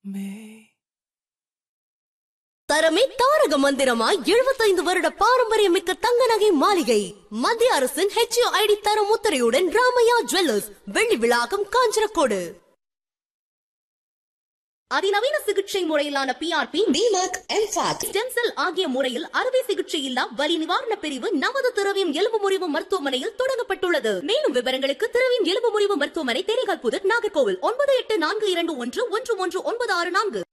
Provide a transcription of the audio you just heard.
தரமே தாரக மந்திரமாய் 75 வருட பாரம்பரியமிக்க தங்க நகை மாளிகை மத்திய அரசின் HUID தர முத்திரையுடன் ராமையா ஜுவல்லர்ஸ் வெள்ளி விழாக்கம் காஞ்சனக்கோடு. அதிநவீன சிகிச்சை முறையிலான PRP, DMAC, MFAT, stem cell ஆகிய முறையில் அறுவை சிகிச்சை இல்லா வலி நிவாரண பிரிவு நமது திரவியம் எலும்பு முறிவு மருத்துவமனையில் தொடங்கப்பட்டுள்ளது. மேலும் விவரங்களுக்கு திரவியம் எலும்பு முறிவு மருத்துவமனை, தேனிகால் புதர், நாகர்கோவில் 9842111196.